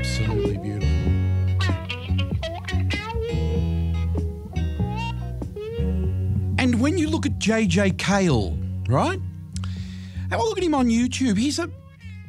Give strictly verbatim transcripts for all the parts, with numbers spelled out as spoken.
Absolutely beautiful. And when you look at J J Cale, right? Have a look at him on YouTube. He's a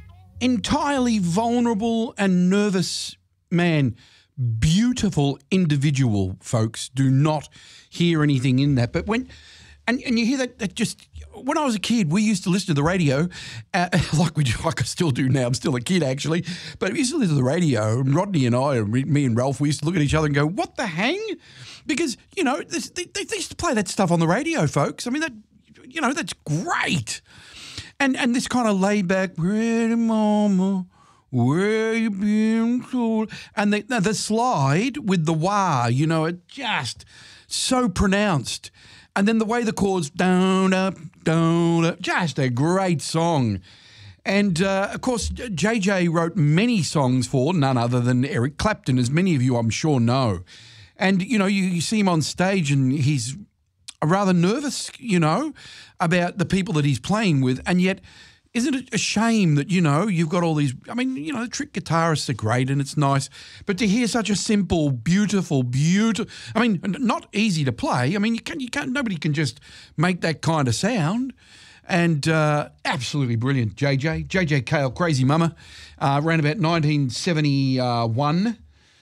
entirely vulnerable and nervous man. Beautiful individual, folks. Do not hear anything in that. But when, and, and you hear that, that just, when I was a kid, we used to listen to the radio, uh, like we do, like I still do now. I'm still a kid, actually. But we used to listen to the radio, and Rodney and I, and me and Ralph, we used to look at each other and go, what the hang? Because, you know, this, they, they used to play that stuff on the radio, folks. I mean, that, you know, that's great. And and this kind of laid back, pretty mama, where you been told? And the, the slide with the wah, you know, it just so pronounced. And then the way the chords, down, up, down, up, just a great song. And, uh, of course, J J wrote many songs for none other than Eric Clapton, as many of you I'm sure know. And, you know, you, you see him on stage and he's rather nervous, you know, about the people that he's playing with. And yet, isn't it a shame that, you know, you've got all these, I mean, you know, the trick guitarists are great and it's nice, but to hear such a simple, beautiful, beautiful, I mean, not easy to play. I mean, you can't, you can't, nobody can just make that kind of sound. And uh, absolutely brilliant, J J. J J Cale, Crazy Mama, uh, around about nineteen seventy-one.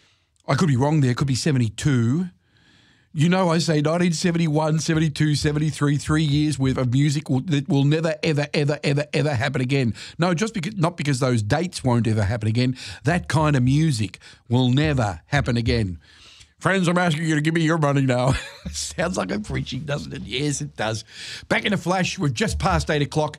I could be wrong there, it could be seventy-two. You know, I say nineteen seventy-one, seventy-two, seventy-three, three years worth of music will, that will never, ever, ever, ever, ever happen again. No, just because, not because those dates won't ever happen again. That kind of music will never happen again. Friends, I'm asking you to give me your money now. Sounds like I'm preaching, doesn't it? Yes, it does. Back in a flash, we're just past eight o'clock.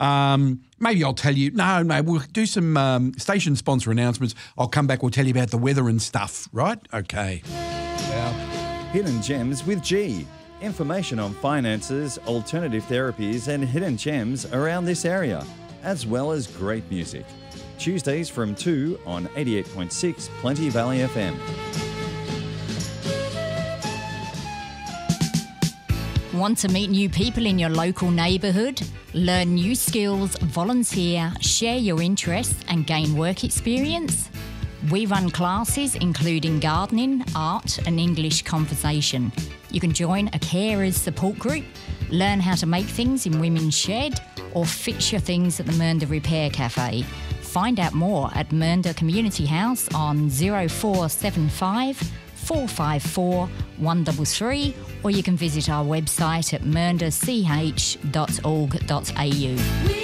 Um, maybe I'll tell you. No, no, we'll do some um, station sponsor announcements. I'll come back, we'll tell you about the weather and stuff, right? Okay. Well, Hidden Gems with G. Information on finances, alternative therapies and hidden gems around this area, as well as great music. Tuesdays from two on eighty-eight point six Plenty Valley F M. Want to meet new people in your local neighbourhood? Learn new skills, volunteer, share your interests and gain work experience? We run classes including gardening, art and English conversation. You can join a carers support group, learn how to make things in Women's Shed or fix your things at the Mernda Repair Cafe. Find out more at Mernda Community House on zero four seven five, four five four, one three three or you can visit our website at mernda c h dot org dot a u.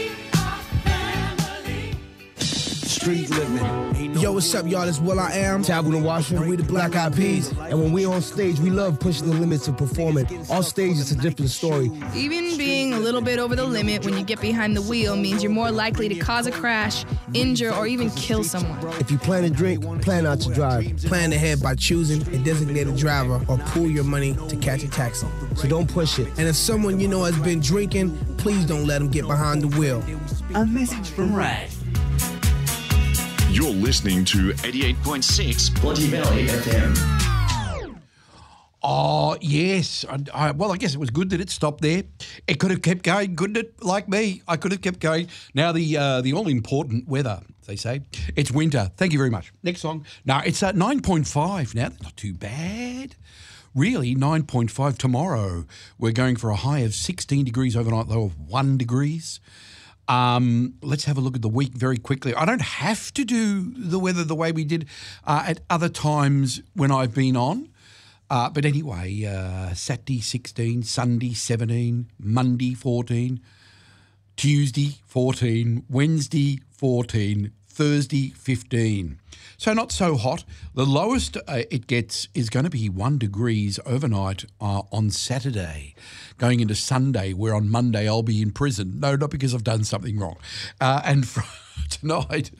Street living. Yo, what's up, y'all? It's Will I Am, Taboo and Washer, and we the Black Eyed Peas. And when we on stage, we love pushing the limits of performing. On stage, it's a different story. Even being a little bit over the limit when you get behind the wheel means you're more likely to cause a crash, injure, or even kill someone. If you plan to drink, plan not to drive. Plan ahead by choosing a designated driver or pool your money to catch a taxi. So don't push it. And if someone you know has been drinking, please don't let them get behind the wheel. A message from Rad. You're listening to eighty-eight point six Plenty Valley F M. Oh, yes. I, I, well, I guess it was good that it stopped there. It could have kept going, couldn't it? Like me, I could have kept going. Now the uh, the all-important weather, they say. It's winter. Thank you very much. Next song. No, it's at nine point five now. That's not too bad. Really, nine point five tomorrow. We're going for a high of sixteen degrees overnight, low of one degrees. Um, let's have a look at the week very quickly. I don't have to do the weather the way we did uh, at other times when I've been on. Uh, but anyway, uh, Saturday sixteen, Sunday seventeen, Monday fourteen, Tuesday fourteen, Wednesday fourteen, Thursday fifteen. So not so hot. The lowest uh, it gets is going to be one degrees overnight uh, on Saturday, going into Sunday, where on Monday I'll be in prison. No, not because I've done something wrong. Uh, and for tonight,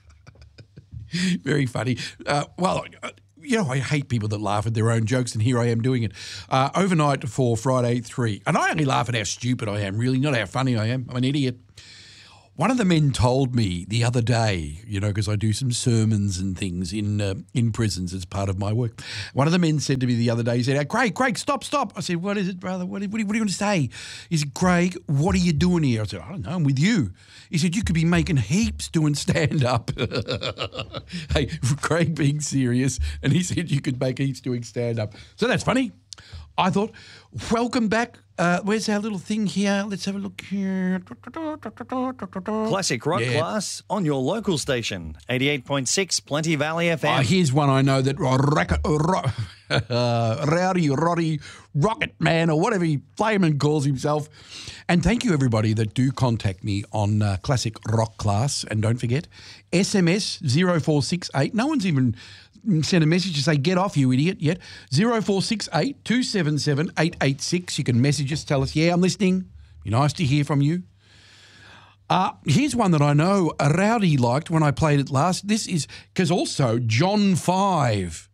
very funny. Uh, well, you know, I hate people that laugh at their own jokes, and here I am doing it. Uh, overnight for Friday, three. And I only laugh at how stupid I am, really, not how funny I am. I'm an idiot. One of the men told me the other day, you know, because I do some sermons and things in uh, in prisons as part of my work. One of the men said to me the other day, he said, Craig, Craig, stop, stop. I said, what is it, brother? What, what, what are you going to say? He said, Craig, what are you doing here? I said, I don't know, I'm with you. He said, you could be making heaps doing stand-up. Hey, Craig being serious, and he said you could make heaps doing stand-up. So that's funny. I thought, welcome back. Uh, where's our little thing here? Let's have a look here. Classic rock Yeah. class on your local station, eighty-eight point six Plenty Valley F M. Oh, here's one I know that Rocket, ro- uh, Rowdy Roddy Rocket Man or whatever he flaming calls himself. And thank you everybody that do contact me on uh, Classic Rock Class. And don't forget, S M S zero four six eight. No one's even sent a message to say, get off, you idiot, yet. zero four six eight, two seven seven, eight eight six. You can message us, tell us, yeah, I'm listening. Be nice to hear from you. Uh, here's one that I know a Rowdy liked when I played it last. This is because also John Five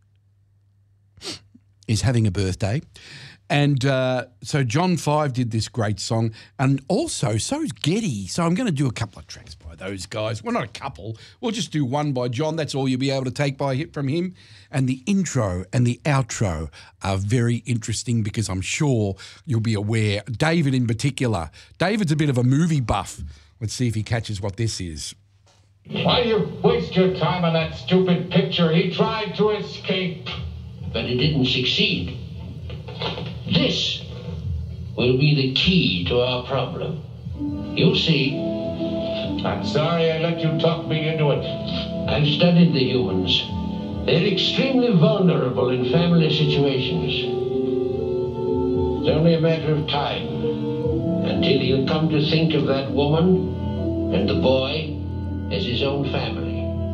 is having a birthday. And uh, so John Five did this great song. And also, so's Getty. So I'm going to do a couple of tracks by those guys. Well, not a couple. We'll just do one by John. That's all you'll be able to take by hit from him. And the intro and the outro are very interesting because I'm sure you'll be aware. David in particular. David's a bit of a movie buff. Let's see if he catches what this is. Why you waste your time on that stupid picture? He tried to escape, but he didn't succeed. This will be the key to our problem. You'll see. I'm sorry I let you talk me into it. I've studied the humans. They're extremely vulnerable in family situations. It's only a matter of time until he'll come to think of that woman and the boy as his own family.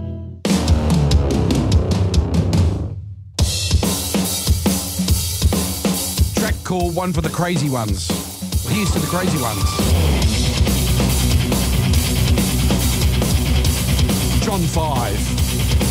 Track called One for the Crazy Ones. Well, here's to the crazy ones. John Five.